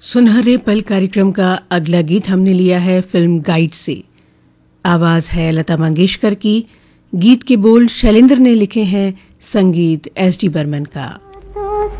सुनहरे पल कार्यक्रम का अगला गीत हमने लिया है फिल्म गाइड से। आवाज है लता मंगेशकर की, गीत के बोल शैलेंद्र ने लिखे हैं, संगीत एस डी बर्मन का।